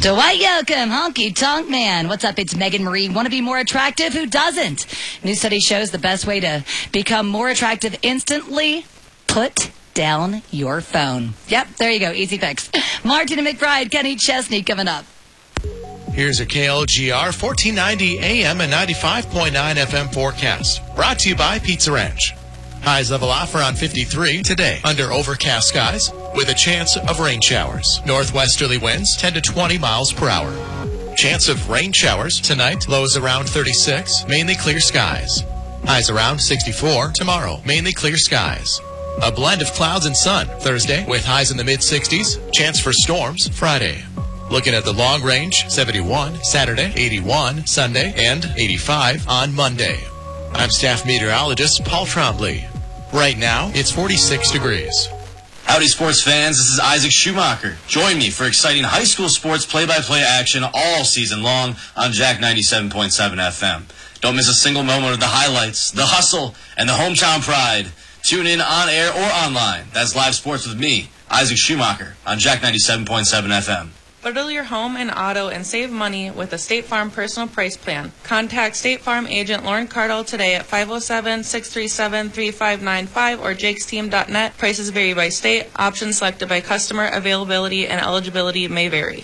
Dwight Yoakam, Honky Tonk Man. What's up? It's Megan Marie. Want to be more attractive? Who doesn't? New study shows the best way to become more attractive instantly, put down your phone. Yep, there you go. Easy fix. Martin and McBride, Kenny Chesney coming up. Here's a KLGR 1490 AM and 95.9 FM forecast. Brought to you by Pizza Ranch. Highs level off around 53 today under overcast skies with a chance of rain showers. Northwesterly winds 10 to 20 miles per hour. Chance of rain showers tonight. Lows around 36. Mainly clear skies. Highs around 64 tomorrow. Mainly clear skies. A blend of clouds and sun Thursday with highs in the mid-60s. Chance for storms Friday. Looking at the long range, 71 Saturday, 81 Sunday, and 85 on Monday. I'm staff meteorologist Paul Trombley. Right now, it's 46 degrees. Howdy, sports fans. This is Isaac Schumacher. Join me for exciting high school sports play-by-play action all season long on Jack 97.7 FM. Don't miss a single moment of the highlights, the hustle, and the hometown pride. Tune in on air or online. That's live sports with me, Isaac Schumacher, on Jack 97.7 FM. Bundle your home and auto and save money with a State Farm personal price plan. Contact State Farm agent Lauren Cardle today at 507-637-3595 or jakesteam.net. Prices vary by state. Options selected by customer. Availability and eligibility may vary.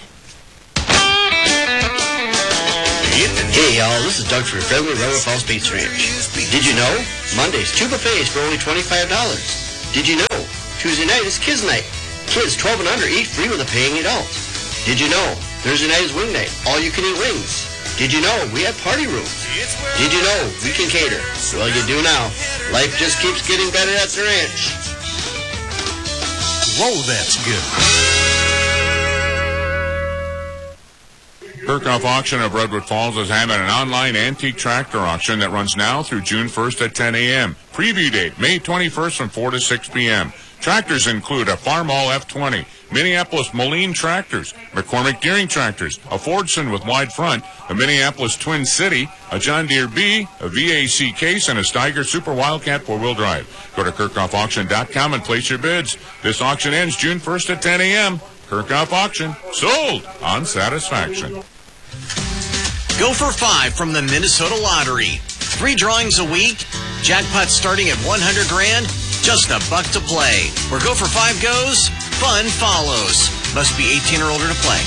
Hey y'all, this is Doug from February River Falls Pizza Ranch. Did you know? Mondays, 2 buffets for only $25. Did you know? Tuesday night is Kids Night. Kids 12 and under eat free with a paying adult. Did you know? Thursday night is Wing Night. All you can eat wings. Did you know? We have party rooms. Did you know? We can cater. Well, you do now. Life just keeps getting better at the ranch. Whoa, that's good. Kirkhoff Auction of Redwood Falls is having an online antique tractor auction that runs now through June 1st at 10 a.m. Preview date, May 21st from 4 to 6 p.m. Tractors include a Farmall F20, Minneapolis Moline tractors, McCormick Deering tractors, a Fordson with wide front, a Minneapolis Twin City, a John Deere B, a VAC case, and a Steiger Super Wildcat 4-wheel drive. Go to KirkhoffAuction.com and place your bids. This auction ends June 1st at 10 a.m. Kirkhoff Auction. Sold on satisfaction. Go for 5 from the Minnesota Lottery. 3 drawings a week. Jackpot starting at $100 grand. Just $1 to play. Where Go for 5 goes, fun follows. Must be 18 or older to play.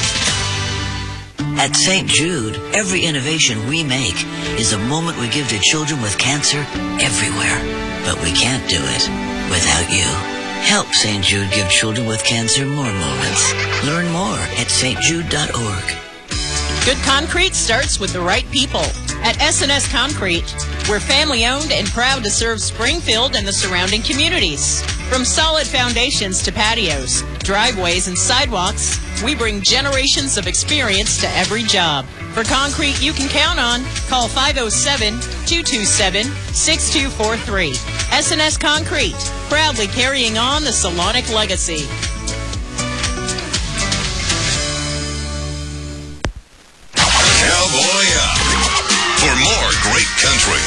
At St. Jude, every innovation we make is a moment we give to children with cancer everywhere. But we can't do it without you. Help St. Jude give children with cancer more moments. Learn more at stjude.org. Good concrete starts with the right people. At S&S Concrete, we're family-owned and proud to serve Springfield and the surrounding communities. From solid foundations to patios, driveways, and sidewalks, we bring generations of experience to every job. For concrete you can count on, call 507-227-6243. S&S Concrete, proudly carrying on the Salonic legacy. Cowboy up for more great country